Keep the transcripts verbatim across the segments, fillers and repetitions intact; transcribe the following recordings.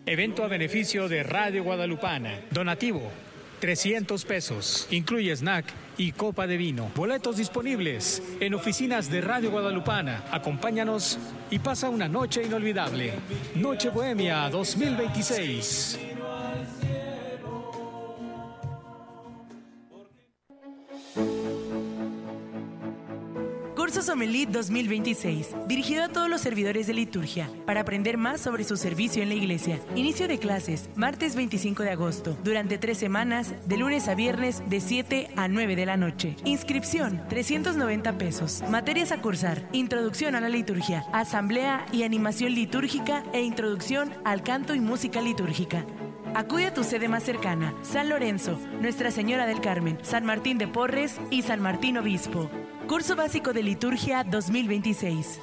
Evento a beneficio de Radio Guadalupana. Donativo, trescientos pesos. Incluye snack y copa de vino. Boletos disponibles en oficinas de Radio Guadalupana. Acompáñanos y pasa una noche inolvidable. Noche Bohemia dos mil veintiséis. Curso Sommelier dos mil veintiséis, dirigido a todos los servidores de liturgia, para aprender más sobre su servicio en la iglesia. Inicio de clases, martes veinticinco de agosto, durante tres semanas, de lunes a viernes, de siete a nueve de la noche. Inscripción, trescientos noventa pesos. Materias a cursar, introducción a la liturgia, asamblea y animación litúrgica e introducción al canto y música litúrgica. Acude a tu sede más cercana, San Lorenzo, Nuestra Señora del Carmen, San Martín de Porres y San Martín Obispo. Curso Básico de Liturgia dos mil veintiséis.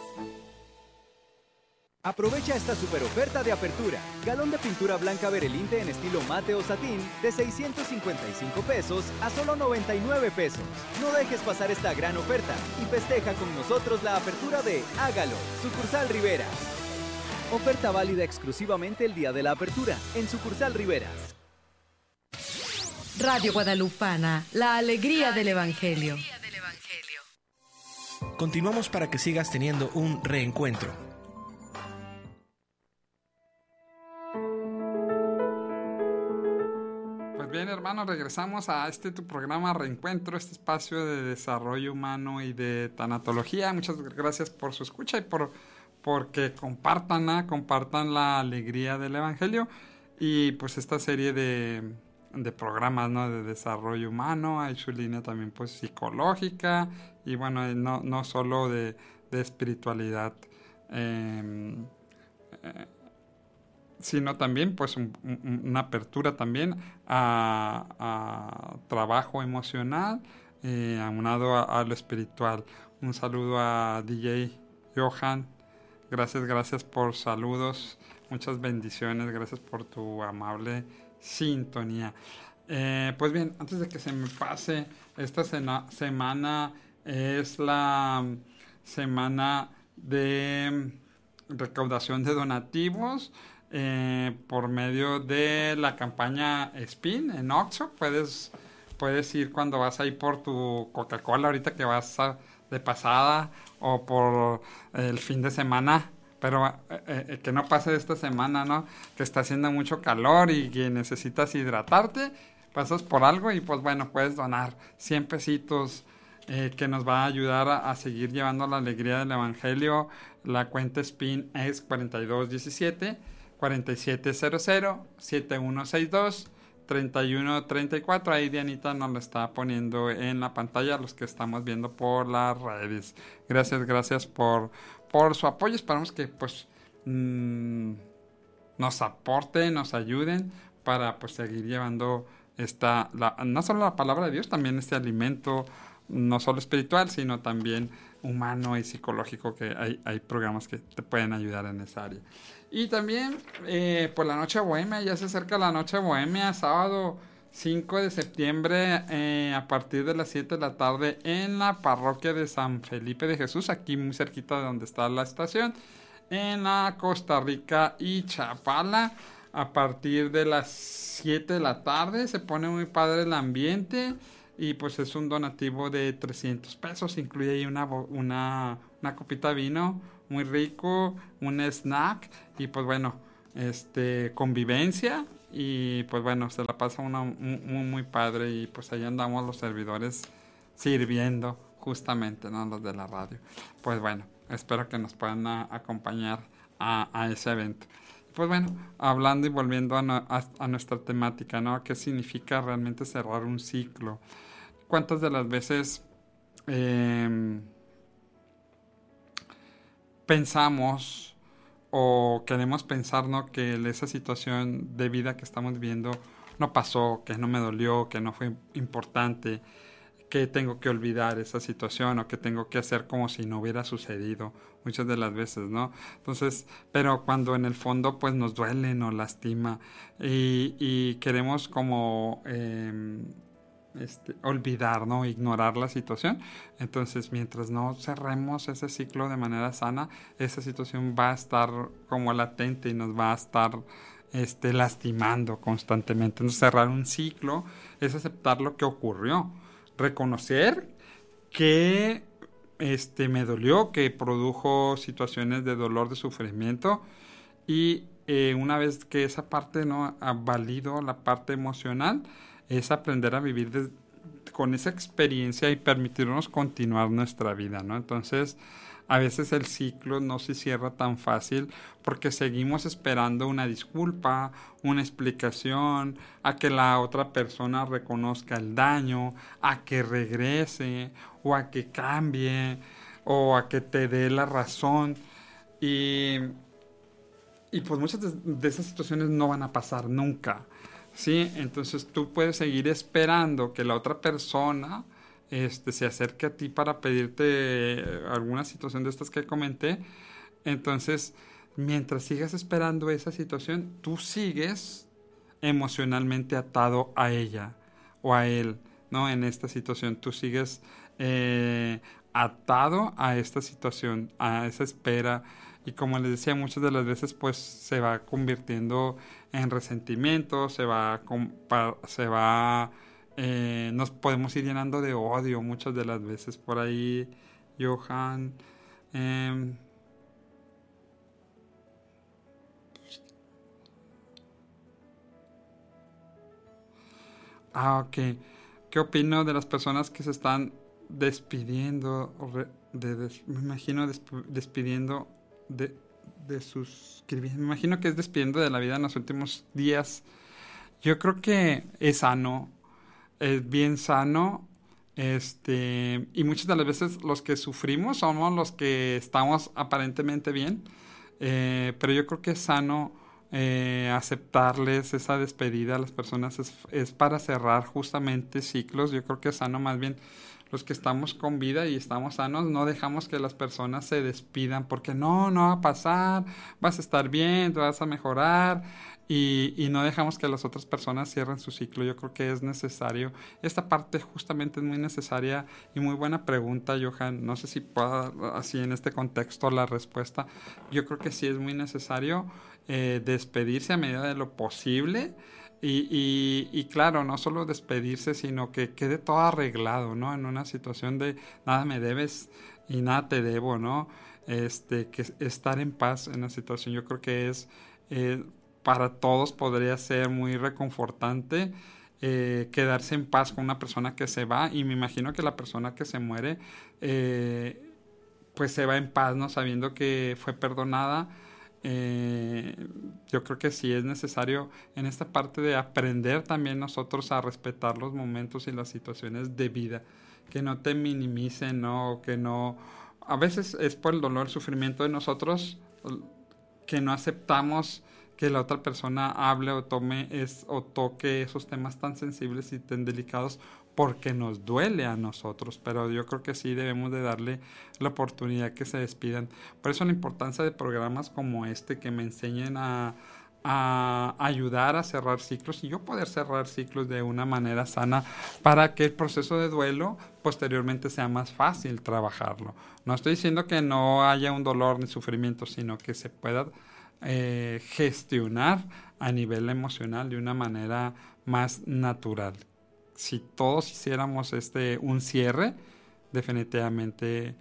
Aprovecha esta super oferta de apertura. Galón de pintura blanca Berelinte en estilo mate o satín de seiscientos cincuenta y cinco pesos a solo noventa y nueve pesos. No dejes pasar esta gran oferta y festeja con nosotros la apertura de Hágalo, Sucursal Rivera. Oferta válida exclusivamente el día de la apertura en Sucursal Riveras. Radio Guadalupana, la alegría del Evangelio. Continuamos para que sigas teniendo un reencuentro. Pues bien, hermanos, regresamos a este tu programa Reencuentro, este espacio de desarrollo humano y de tanatología. Muchas gracias por su escucha y por porque compartan, ¿eh? compartan la alegría del Evangelio y pues esta serie de, de programas, ¿no? De desarrollo humano. Hay su línea también pues psicológica y bueno, no, no solo de, de espiritualidad, eh, eh, sino también pues un, un, una apertura también a, a trabajo emocional, eh, aunado a, a lo espiritual. Un saludo a D J Johan. Gracias, gracias por saludos, muchas bendiciones, gracias por tu amable sintonía. Eh, pues bien, antes de que se me pase, esta sena, semana es la semana de recaudación de donativos eh, por medio de la campaña Spin en Oxxo. Puedes, puedes ir cuando vas ahí por tu Coca-Cola, ahorita que vas a, de pasada, o por el fin de semana, pero eh, eh, que no pase esta semana, ¿no? Que está haciendo mucho calor y que necesitas hidratarte, pasas por algo y pues bueno, puedes donar cien pesitos eh, que nos va a ayudar a, a seguir llevando la alegría del Evangelio. La cuenta Spin es cuarenta y dos diecisiete, cuarenta y siete cero cero, setenta y uno sesenta y dos, treinta y uno treinta y cuatro. Ahí Dianita nos lo está poniendo en la pantalla, los que estamos viendo por las redes. Gracias, gracias por, por su apoyo. Esperamos que pues mmm, nos aporten, nos ayuden para pues seguir llevando esta, la, no solo la palabra de Dios, también este alimento, no solo espiritual, sino también humano y psicológico, que hay, hay programas que te pueden ayudar en esa área. Y también, eh, por la Noche Bohemia, ya se acerca la Noche Bohemia, sábado cinco de septiembre, eh, a partir de las siete de la tarde, en la parroquia de San Felipe de Jesús, aquí muy cerquita de donde está la estación, en la Costa Rica y Chapala. A partir de las siete de la tarde, se pone muy padre el ambiente, y pues es un donativo de trescientos pesos, incluye ahí una, una, una copita de vino muy rico, un snack y pues bueno, este convivencia y pues bueno, se la pasa una muy, muy padre y pues ahí andamos los servidores sirviendo justamente, ¿no? Los de la radio. Pues bueno, espero que nos puedan a, acompañar a, a ese evento. Pues bueno, hablando y volviendo a, no, a, a nuestra temática, ¿no? ¿Qué significa realmente cerrar un ciclo? ¿Cuántas de las veces eh, pensamos o queremos pensar, ¿no? Que esa situación de vida que estamos viviendo no pasó, que no me dolió, que no fue importante, que tengo que olvidar esa situación o que tengo que hacer como si no hubiera sucedido muchas de las veces, ¿no? Entonces, pero cuando en el fondo pues nos duele, nos lastima y, y queremos como eh, este, olvidar, ¿no? Ignorar la situación. Entonces, mientras no cerremos ese ciclo de manera sana, esa situación va a estar como latente y nos va a estar este, lastimando constantemente. Entonces, cerrar un ciclo es aceptar lo que ocurrió, reconocer que este, me dolió, que produjo situaciones de dolor, de sufrimiento, y eh, una vez que esa parte no ha valido la parte emocional, es aprender a vivir de, con esa experiencia y permitirnos continuar nuestra vida, ¿no? Entonces, a veces el ciclo no se cierra tan fácil porque seguimos esperando una disculpa, una explicación, a que la otra persona reconozca el daño, a que regrese o a que cambie o a que te dé la razón. Y, y pues muchas de, de esas situaciones no van a pasar nunca, ¿sí? Entonces tú puedes seguir esperando que la otra persona Este, se acerque a ti para pedirte alguna situación de estas que comenté. Entonces, mientras sigas esperando esa situación, tú sigues emocionalmente atado a ella o a él, ¿no? En esta situación, tú sigues eh, atado a esta situación, a esa espera. Y como les decía, muchas de las veces, pues, se va convirtiendo en resentimiento, se va, se va Eh, nos podemos ir llenando de odio muchas de las veces. Por ahí, Johan. Eh, ah, ok. ¿Qué opino de las personas que se están despidiendo? De, de, me imagino desp- despidiendo de, de sus... Me imagino que es despidiendo de la vida en los últimos días. Yo creo que es sano. Es bien sano, este, y muchas de las veces los que sufrimos somos los que estamos aparentemente bien, eh, pero yo creo que es sano eh, aceptarles esa despedida a las personas, es, es para cerrar justamente ciclos. Yo creo que es sano, más bien los que estamos con vida y estamos sanos, no dejamos que las personas se despidan porque no, no va a pasar, vas a estar bien, te vas a mejorar. Y, y no dejamos que las otras personas cierren su ciclo. Yo creo que es necesario. Esta parte justamente es muy necesaria y muy buena pregunta, Johan. No sé si pueda, así en este contexto, la respuesta. Yo creo que sí es muy necesario eh, despedirse a medida de lo posible. Y, y, y claro, no solo despedirse, sino que quede todo arreglado, ¿no? En una situación de nada me debes y nada te debo, ¿no? Este, que estar en paz en la situación, yo creo que es... Eh, para todos podría ser muy reconfortante eh, quedarse en paz con una persona que se va, y me imagino que la persona que se muere eh, pues se va en paz, ¿no? Sabiendo que fue perdonada. Eh, yo creo que sí es necesario en esta parte de aprender también nosotros a respetar los momentos y las situaciones de vida, que no te minimicen, ¿no? Que no, a veces es por el dolor, el sufrimiento de nosotros que no aceptamos que la otra persona hable o tome es, o toque esos temas tan sensibles y tan delicados porque nos duele a nosotros, pero yo creo que sí debemos de darle la oportunidad que se despidan. Por eso la importancia de programas como este que me enseñen a, a ayudar a cerrar ciclos y yo poder cerrar ciclos de una manera sana para que el proceso de duelo posteriormente sea más fácil trabajarlo. No estoy diciendo que no haya un dolor ni sufrimiento, sino que se pueda Eh, gestionar a nivel emocional de una manera más natural. Si todos hiciéramos este un cierre, definitivamente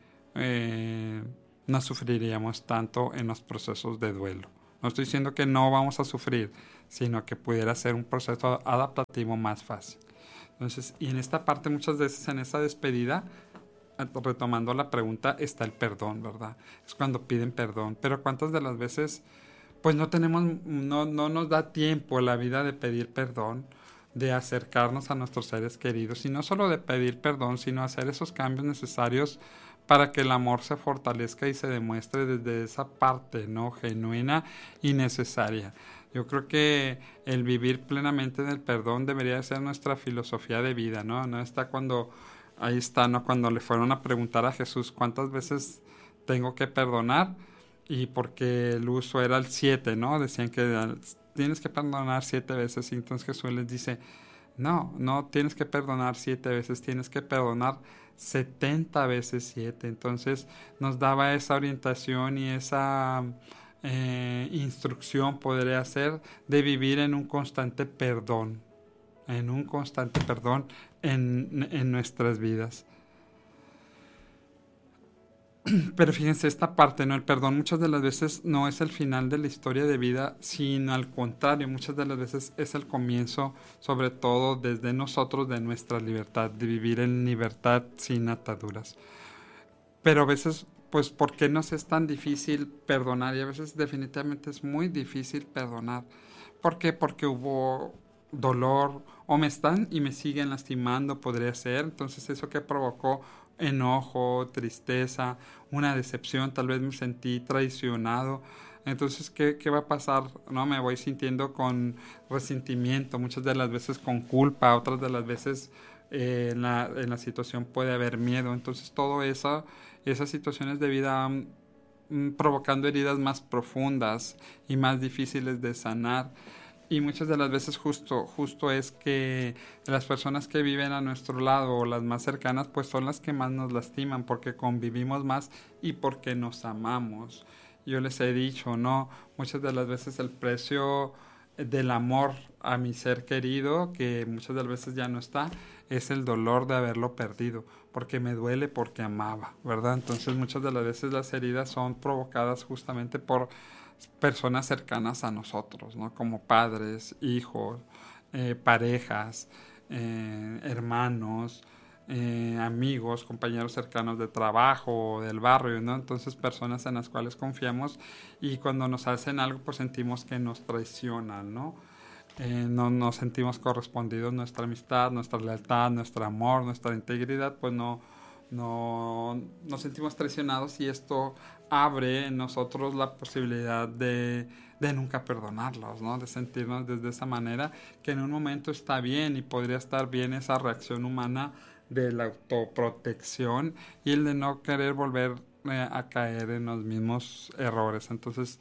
eh, no sufriríamos tanto en los procesos de duelo. No estoy diciendo que no vamos a sufrir, sino que pudiera ser un proceso adaptativo más fácil. Entonces, y en esta parte muchas veces en esa despedida, retomando la pregunta, está el perdón, ¿verdad? Es cuando piden perdón, pero ¿cuántas de las veces pues no tenemos, no, no nos da tiempo en la vida de pedir perdón, de acercarnos a nuestros seres queridos, y no solo de pedir perdón, sino hacer esos cambios necesarios para que el amor se fortalezca y se demuestre desde esa parte, ¿no? Genuina y necesaria. Yo creo que el vivir plenamente en el perdón debería ser nuestra filosofía de vida, ¿no? No está cuando, ahí está, ¿no? Cuando le fueron a preguntar a Jesús, ¿cuántas veces tengo que perdonar? Y porque el uso era el siete, ¿no? Decían que tienes que perdonar siete veces. Y entonces Jesús les dice, no, no tienes que perdonar siete veces, tienes que perdonar setenta veces siete. Entonces nos daba esa orientación y esa eh, instrucción podría ser de vivir en un constante perdón, en un constante perdón en, en nuestras vidas. Pero fíjense esta parte, ¿no? El perdón muchas de las veces no es el final de la historia de vida, sino al contrario, muchas de las veces es el comienzo, sobre todo desde nosotros, de nuestra libertad, de vivir en libertad sin ataduras. Pero a veces, pues, ¿por qué nos es tan difícil perdonar? Y a veces definitivamente es muy difícil perdonar. ¿Por qué? Porque hubo dolor, o me están y me siguen lastimando, podría ser. Entonces, eso que provocó enojo, tristeza, una decepción, tal vez me sentí traicionado. Entonces, ¿qué, qué va a pasar? No, me voy sintiendo con resentimiento, muchas de las veces con culpa, otras de las veces eh, en, la, en la situación puede haber miedo. Entonces, todo eso, esas situaciones de vida mm, provocando heridas más profundas y más difíciles de sanar. Y muchas de las veces justo, justo es que las personas que viven a nuestro lado o las más cercanas pues son las que más nos lastiman porque convivimos más y porque nos amamos. Yo les he dicho, ¿no? Muchas de las veces el precio del amor a mi ser querido, que muchas de las veces ya no está, es el dolor de haberlo perdido, porque me duele porque amaba, ¿verdad? Entonces muchas de las veces las heridas son provocadas justamente por personas cercanas a nosotros, ¿no? Como padres, hijos, eh, parejas, eh, hermanos, eh, amigos, compañeros cercanos de trabajo, del barrio, ¿no? Entonces personas en las cuales confiamos y cuando nos hacen algo pues sentimos que nos traicionan, ¿no? Eh, no nos sentimos correspondidos, nuestra amistad, nuestra lealtad, nuestro amor, nuestra integridad, pues no, no nos sentimos traicionados y esto abre en nosotros la posibilidad de, de nunca perdonarlos, ¿no? De sentirnos desde esa manera, que en un momento está bien y podría estar bien esa reacción humana de la autoprotección y el de no querer volver eh, a caer en los mismos errores. Entonces,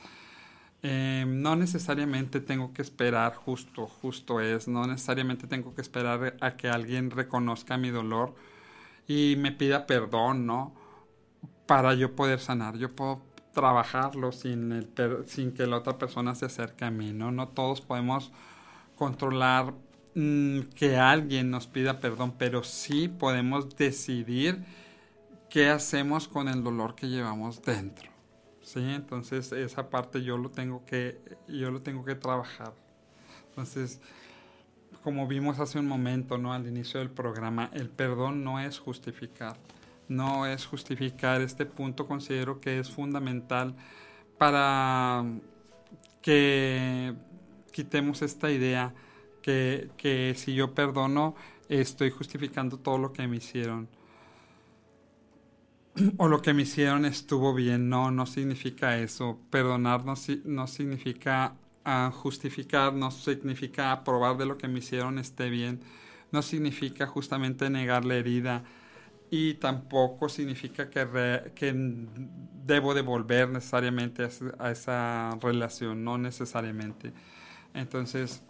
eh, no necesariamente tengo que esperar, justo, justo es, no necesariamente tengo que esperar a que alguien reconozca mi dolor y me pida perdón, ¿no? Para yo poder sanar. Yo puedo trabajarlo sin, el per- sin que la otra persona se acerque a mí, ¿no? No todos podemos controlar mmm, que alguien nos pida perdón, pero sí podemos decidir qué hacemos con el dolor que llevamos dentro, ¿sí? Entonces esa parte yo lo tengo que, yo lo tengo que trabajar. Entonces, como vimos hace un momento, ¿no? Al inicio del programa, el perdón no es justificar. No es justificar. Este punto considero que es fundamental para que quitemos esta idea que, que si yo perdono estoy justificando todo lo que me hicieron o lo que me hicieron estuvo bien. No, no significa eso. Perdonar no, no significa uh, justificar, no significa aprobar de lo que me hicieron esté bien, no significa justamente negar la herida. Y tampoco significa que, re, que debo devolver necesariamente a, a esa relación, no necesariamente. Entonces,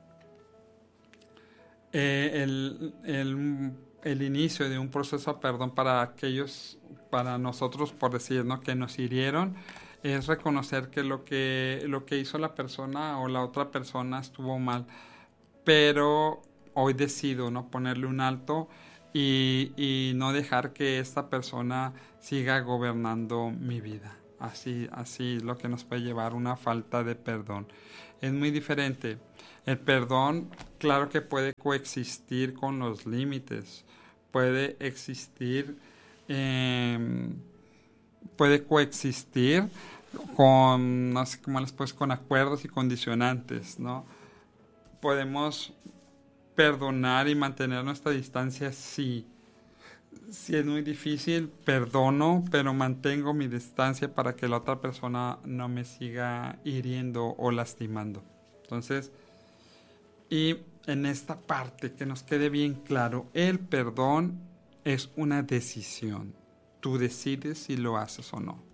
eh, el, el, el inicio de un proceso de perdón para aquellos, para nosotros, por decir, ¿no? Que nos hirieron, es reconocer que lo que, lo que hizo la persona o la otra persona estuvo mal. Pero hoy decido, ¿no? Ponerle un alto Y, y no dejar que esta persona siga gobernando mi vida. Así, así es lo que nos puede llevar una falta de perdón. Es muy diferente. El perdón, claro que puede coexistir con los límites. Puede existir, eh, puede coexistir con, no sé cómo les puedo, con acuerdos y condicionantes, ¿no? Podemos perdonar y mantener nuestra distancia, sí. Si es muy difícil, perdono, pero mantengo mi distancia para que la otra persona no me siga hiriendo o lastimando. Entonces, y en esta parte que nos quede bien claro, el perdón es una decisión. Tú decides si lo haces o no.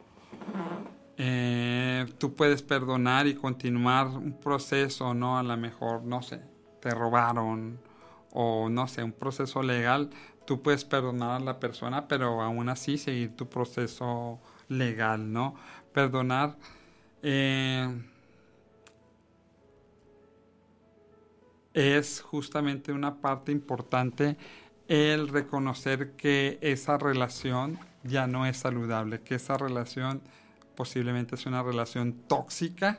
Eh, tú puedes perdonar y continuar un proceso, ¿no? A lo mejor, no sé, te robaron o no sé, un proceso legal, tú puedes perdonar a la persona, pero aún así seguir tu proceso legal, ¿no? Perdonar eh, es justamente una parte importante el reconocer que esa relación ya no es saludable, que esa relación posiblemente es una relación tóxica.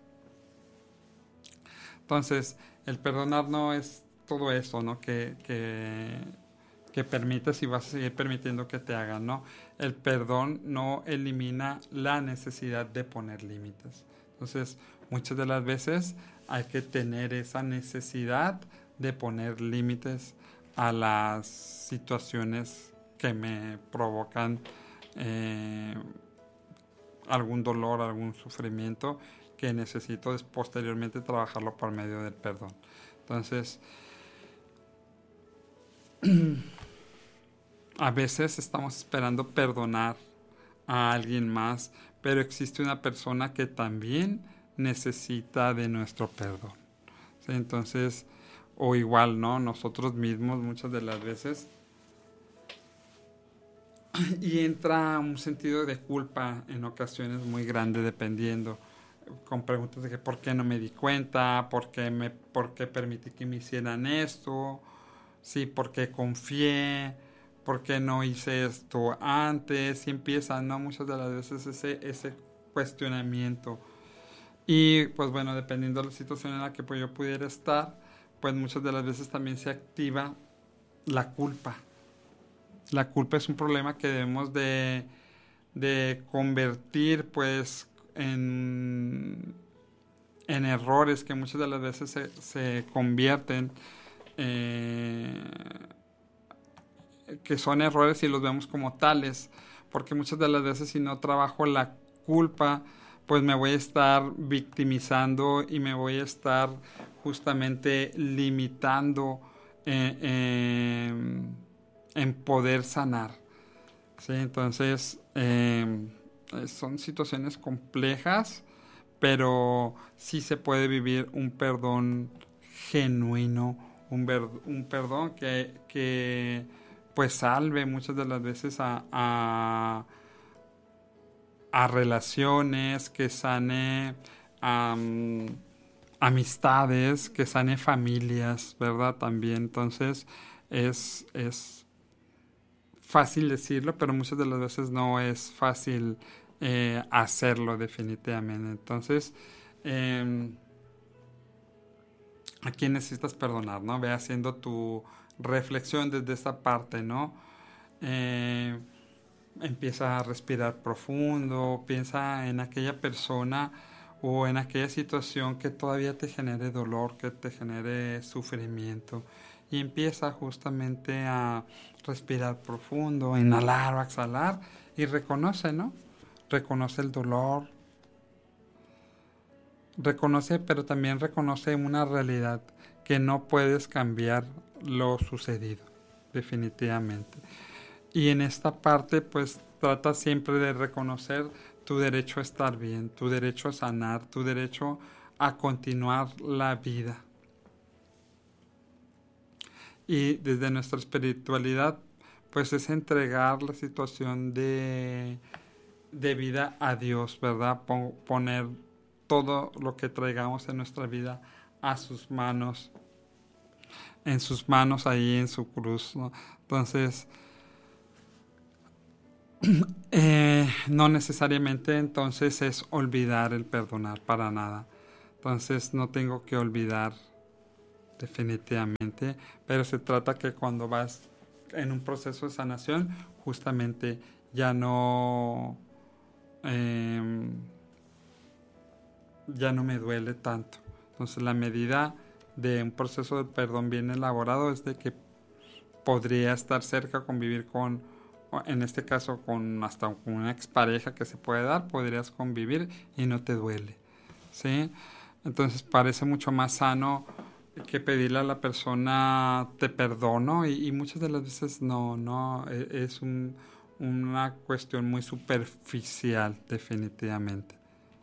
Entonces, el perdonar no es todo eso, ¿no? Que, que, que permites y vas a seguir permitiendo que te hagan, ¿no? El perdón no elimina la necesidad de poner límites. Entonces, muchas de las veces hay que tener esa necesidad de poner límites a las situaciones que me provocan eh, algún dolor, algún sufrimiento que necesito posteriormente trabajarlo por medio del perdón. Entonces, a veces estamos esperando perdonar a alguien más, pero existe una persona que también necesita de nuestro perdón. ¿Sí? Entonces, o igual, ¿no? Nosotros mismos muchas de las veces. Y entra un sentido de culpa en ocasiones muy grande, dependiendo, con preguntas de que por qué no me di cuenta, por qué, me, por qué permití que me hicieran esto, sí, por qué confié, por qué no hice esto antes, y empieza, ¿no? Muchas de las veces ese, ese cuestionamiento. Y pues bueno, dependiendo de la situación en la que pues, yo pudiera estar, pues muchas de las veces también se activa la culpa. La culpa es un problema que debemos de, de convertir pues en, en errores que muchas de las veces se, se convierten, eh, que son errores y los vemos como tales, porque muchas de las veces si no trabajo la culpa, pues me voy a estar victimizando y me voy a estar justamente limitando eh, eh, en poder sanar. ¿Sí? Entonces, eh, son situaciones complejas, pero sí se puede vivir un perdón genuino, un, ver, un perdón que, que pues salve muchas de las veces a, a, a relaciones, que sane um, amistades, que sane familias, ¿verdad? También, entonces, es, es fácil decirlo, pero muchas de las veces no es fácil eh, hacerlo definitivamente. Entonces, eh, ¿a quién necesitas perdonar, no? Ve haciendo tu reflexión desde esta parte, ¿no? Eh, empieza a respirar profundo, piensa en aquella persona o en aquella situación que todavía te genere dolor, que te genere sufrimiento, y empieza justamente a respirar profundo, inhalar o exhalar, y reconoce, ¿no? Reconoce el dolor, reconoce, pero también reconoce una realidad, que no puedes cambiar lo sucedido, definitivamente. Y en esta parte, pues, trata siempre de reconocer tu derecho a estar bien, tu derecho a sanar, tu derecho a continuar la vida. Y desde nuestra espiritualidad, pues es entregar la situación de, de vida a Dios, ¿verdad? Poner todo lo que traigamos en nuestra vida a sus manos, en sus manos ahí en su cruz, ¿no? Entonces, eh, no necesariamente entonces es olvidar el perdonar, para nada. Entonces no tengo que olvidar definitivamente, pero se trata que cuando vas en un proceso de sanación, justamente ya no eh, ya no me duele tanto. Entonces la medida de un proceso de perdón bien elaborado es de que podría estar cerca, convivir con, en este caso con hasta con una expareja que se puede dar, podrías convivir y no te duele, ¿sí? Entonces parece mucho más sano que pedirle a la persona te perdono, y, y muchas de las veces no, no, es un, una cuestión muy superficial definitivamente.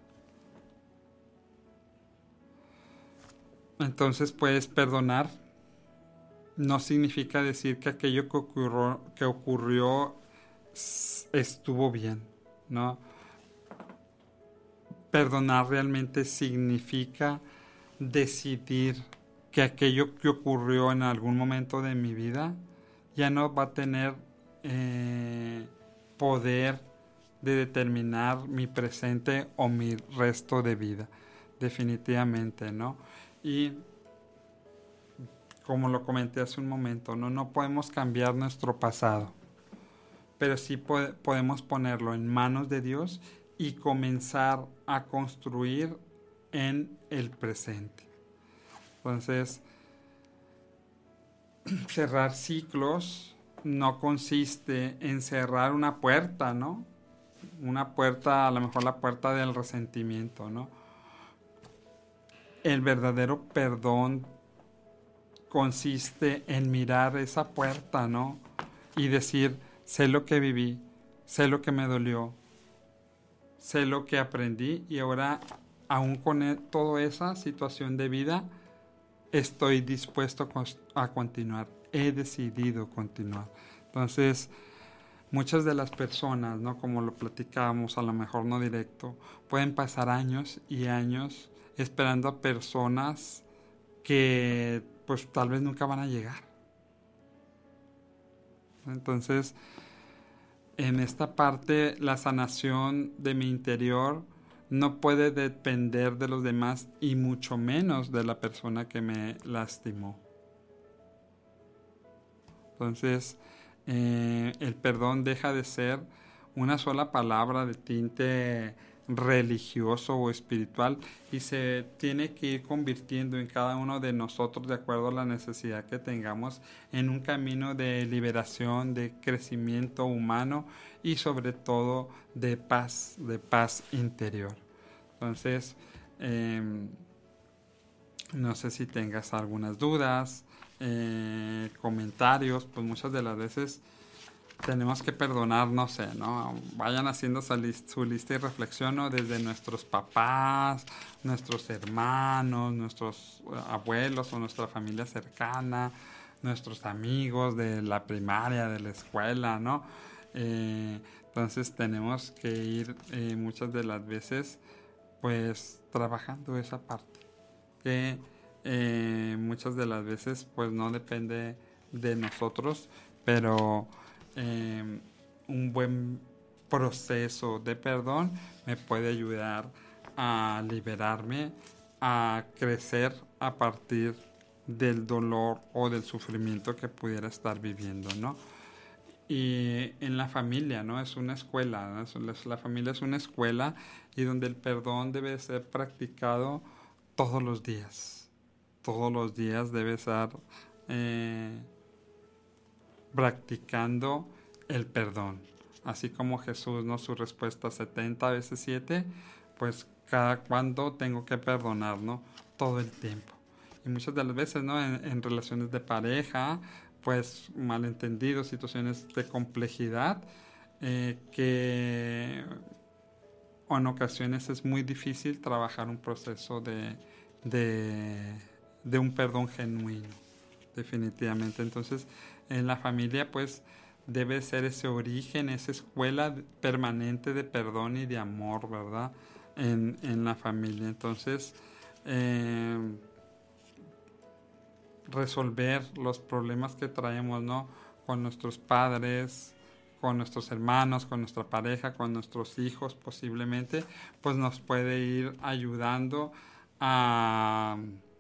Entonces, puedes perdonar no significa decir que aquello que ocurrió, que ocurrió estuvo bien, ¿no? perdonar realmente significa decidir que aquello que ocurrió en algún momento de mi vida ya no va a tener eh, poder de determinar mi presente o mi resto de vida, definitivamente, ¿no? Y como lo comenté hace un momento, no, no podemos cambiar nuestro pasado, pero sí po- podemos ponerlo en manos de Dios y comenzar a construir en el presente. Entonces, cerrar ciclos no consiste en cerrar una puerta, ¿no? Una puerta, a lo mejor la puerta del resentimiento, ¿no? El verdadero perdón consiste en mirar esa puerta, ¿no? Y decir, sé lo que viví, sé lo que me dolió, sé lo que aprendí y ahora, aún con e- toda esa situación de vida, estoy dispuesto a continuar, he decidido continuar. Entonces, muchas de las personas, ¿no? Como lo platicábamos, a lo mejor no directo, pueden pasar años y años esperando a personas que pues tal vez nunca van a llegar. Entonces, en esta parte, la sanación de mi interior no puede depender de los demás y mucho menos de la persona que me lastimó. Entonces, eh, el perdón deja de ser una sola palabra de tinte religioso o espiritual y se tiene que ir convirtiendo en cada uno de nosotros de acuerdo a la necesidad que tengamos en un camino de liberación, de crecimiento humano y sobre todo de paz, de paz interior. Entonces, eh, no sé si tengas algunas dudas, eh, comentarios, pues muchas de las veces tenemos que perdonar, no sé, ¿no? Vayan haciendo su, list, su lista y reflexión, ¿no? Desde nuestros papás, nuestros hermanos, nuestros abuelos o nuestra familia cercana, nuestros amigos de la primaria, de la escuela, ¿no? Eh, entonces tenemos que ir eh, muchas de las veces, pues, trabajando esa parte, que eh, muchas de las veces, pues, no depende de nosotros, pero Eh, un buen proceso de perdón me puede ayudar a liberarme, a crecer a partir del dolor o del sufrimiento que pudiera estar viviendo, ¿no? Y en la familia, ¿no? Es una escuela, ¿no? La familia es una escuela y donde el perdón debe ser practicado todos los días. Todos los días debe estar eh, practicando el perdón, así como Jesús, ¿no? Su respuesta setenta veces siete, pues cada cuando tengo que perdonar, ¿no? Todo el tiempo. Y muchas de las veces, ¿no? En, en relaciones de pareja, pues malentendidos, situaciones de complejidad, eh, que en ocasiones es muy difícil trabajar un proceso de, de, de un perdón genuino, definitivamente. Entonces, en la familia, pues, debe ser ese origen, esa escuela permanente de perdón y de amor, ¿verdad? En, en la familia. Entonces, eh, resolver los problemas que traemos, ¿no? Con nuestros padres, con nuestros hermanos, con nuestra pareja, con nuestros hijos posiblemente, pues nos puede ir ayudando a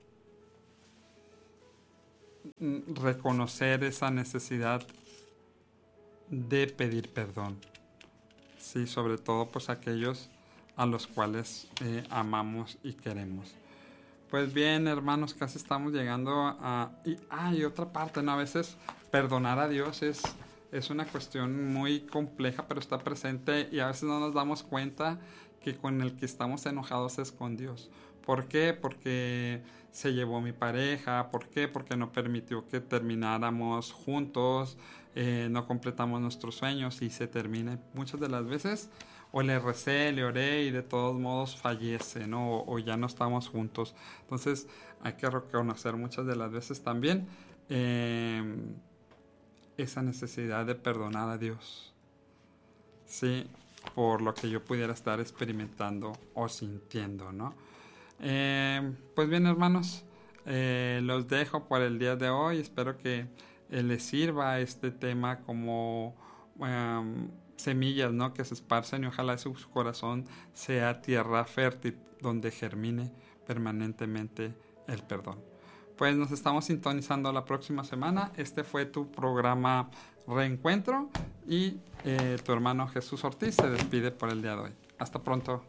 reconocer esa necesidad de pedir perdón, sí, sobre todo pues aquellos a los cuales eh, amamos y queremos. Pues bien, hermanos, casi estamos llegando a... Y, ah, y otra parte, ¿no? A veces perdonar a Dios es, es una cuestión muy compleja, pero está presente y a veces no nos damos cuenta que con el que estamos enojados es con Dios. ¿Por qué? Porque se llevó mi pareja. ¿Por qué? Porque no permitió que termináramos juntos, eh, no completamos nuestros sueños y se termina. Muchas de las veces o le recé, le oré y de todos modos fallece, ¿no? O, o ya no estamos juntos. Entonces hay que reconocer muchas de las veces también eh, esa necesidad de perdonar a Dios. Sí, por lo que yo pudiera estar experimentando o sintiendo, ¿no? Eh, pues bien, hermanos, eh, los dejo por el día de hoy. Espero que eh, les sirva este tema como um, semillas, ¿no? Que se esparcen, y ojalá su corazón sea tierra fértil donde germine permanentemente el perdón. Pues nos estamos sintonizando la próxima semana. Este fue tu programa Reencuentro, y eh, tu hermano Jesús Ortiz se despide por el día de hoy. Hasta pronto.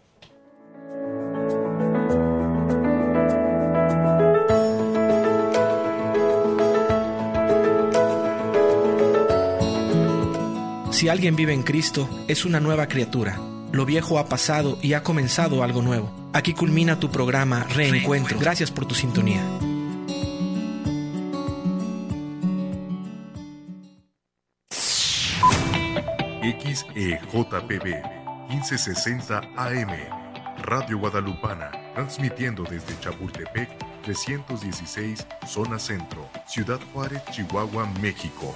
Si alguien vive en Cristo, es una nueva criatura. Lo viejo ha pasado y ha comenzado algo nuevo. Aquí culmina tu programa Reencuentro. Gracias por tu sintonía. X E J P B quince sesenta A M, Radio Guadalupana, transmitiendo desde Chapultepec trescientos dieciséis, Zona Centro, Ciudad Juárez, Chihuahua, México.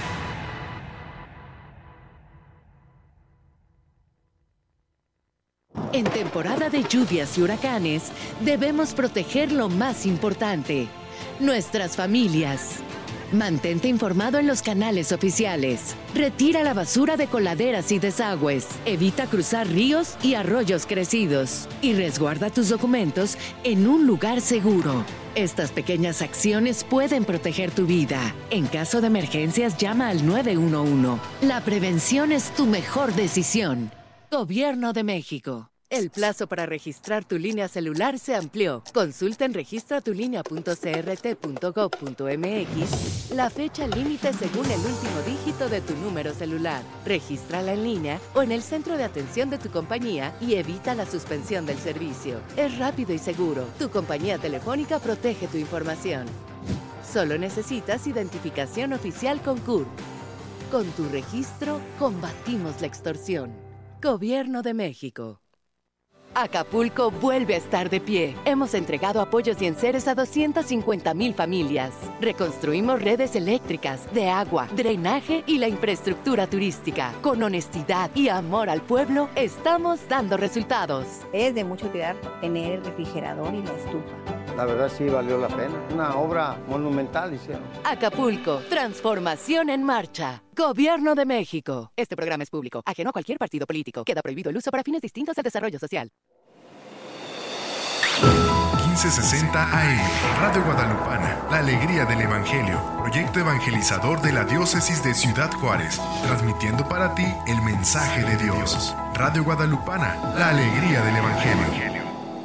En temporada de lluvias y huracanes, debemos proteger lo más importante, nuestras familias. Mantente informado en los canales oficiales. Retira la basura de coladeras y desagües. Evita cruzar ríos y arroyos crecidos. Y resguarda tus documentos en un lugar seguro. Estas pequeñas acciones pueden proteger tu vida. En caso de emergencias, llama al nueve uno uno. La prevención es tu mejor decisión. Gobierno de México. El plazo para registrar tu línea celular se amplió. Consulta en registra tu línea punto c r t punto gov punto m x la fecha límite según el último dígito de tu número celular. Regístrala en línea o en el centro de atención de tu compañía y evita la suspensión del servicio. Es rápido y seguro. Tu compañía telefónica protege tu información. Solo necesitas identificación oficial con C U R. Con tu registro, combatimos la extorsión. Gobierno de México. Acapulco vuelve a estar de pie. Hemos entregado apoyos y enseres a doscientas cincuenta mil familias. Reconstruimos redes eléctricas, de agua, drenaje y la infraestructura turística. Con honestidad y amor al pueblo, estamos dando resultados. Es de mucha utilidad tener el refrigerador y la estufa. La verdad sí valió la pena. Una obra monumental hicieron. Acapulco, transformación en marcha. Gobierno de México. Este programa es público, ajeno a cualquier partido político. Queda prohibido el uso para fines distintos del desarrollo social. quince sesenta A M, Radio Guadalupana, la alegría del Evangelio, proyecto evangelizador de la diócesis de Ciudad Juárez, transmitiendo para ti el mensaje de Dios. Radio Guadalupana, la alegría del Evangelio.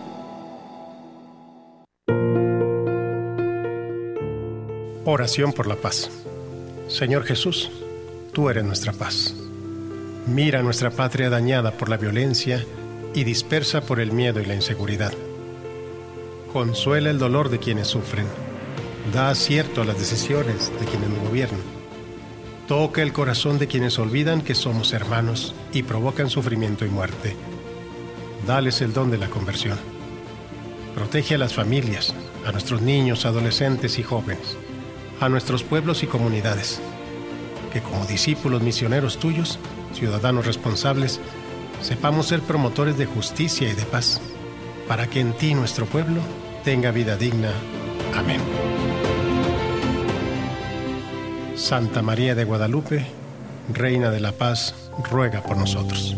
Oración por la paz. Señor Jesús, tú eres nuestra paz. Mira nuestra patria dañada por la violencia y dispersa por el miedo y la inseguridad. Consuela el dolor de quienes sufren. Da acierto a las decisiones de quienes nos gobiernan. Toca el corazón de quienes olvidan que somos hermanos y provocan sufrimiento y muerte. Dales el don de la conversión. Protege a las familias, a nuestros niños, adolescentes y jóvenes, a nuestros pueblos y comunidades, que como discípulos misioneros tuyos, ciudadanos responsables, sepamos ser promotores de justicia y de paz, para que en ti nuestro pueblo tenga vida digna. Amén. Santa María de Guadalupe, Reina de la Paz, ruega por nosotros.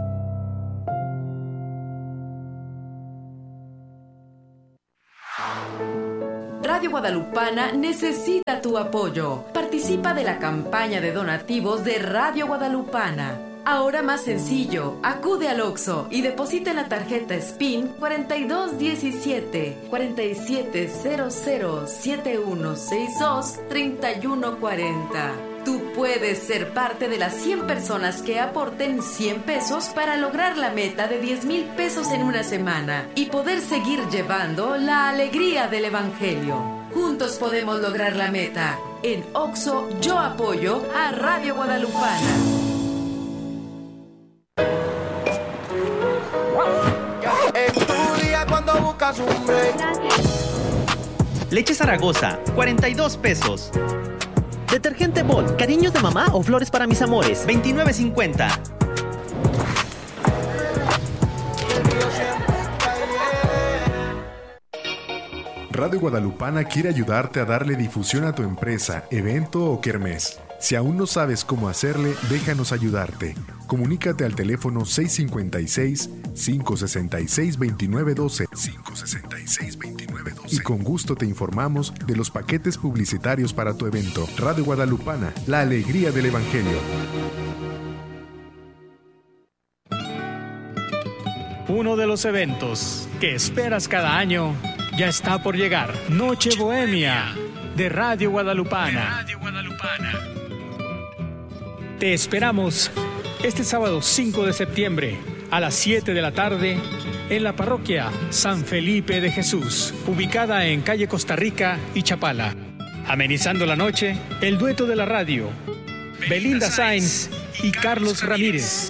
Radio Guadalupana necesita tu apoyo. Participa de la campaña de donativos de Radio Guadalupana. Ahora más sencillo, acude al Oxxo y deposita en la tarjeta S P I N cuarenta y dos diecisiete, cuarenta y siete cero cero, siete uno seis dos, treinta y uno cuarenta. Tú puedes ser parte de las cien personas que aporten cien pesos para lograr la meta de diez mil pesos en una semana y poder seguir llevando la alegría del Evangelio. Juntos podemos lograr la meta. En Oxxo, yo apoyo a Radio Guadalupana. En tu día cuando buscas un break. Leche Zaragoza, cuarenta y dos pesos. Detergente Bol, cariños de mamá o flores para mis amores, veintinueve cincuenta. Radio Guadalupana quiere ayudarte a darle difusión a tu empresa, evento o kermés. Si aún no sabes cómo hacerle, déjanos ayudarte. Comunícate al teléfono seis cinco seis, cinco seis seis, dos nueve uno dos, cinco seis seis, dos nueve uno dos y con gusto te informamos de los paquetes publicitarios para tu evento. Radio Guadalupana, la alegría del Evangelio. Uno de los eventos que esperas cada año ya está por llegar. Noche Bohemia de Radio Guadalupana. Te esperamos este sábado cinco de septiembre a las siete de la tarde en la parroquia San Felipe de Jesús, ubicada en calle Costa Rica y Chapala. Amenizando la noche, el dueto de la radio, Belinda Sainz y Carlos Ramírez.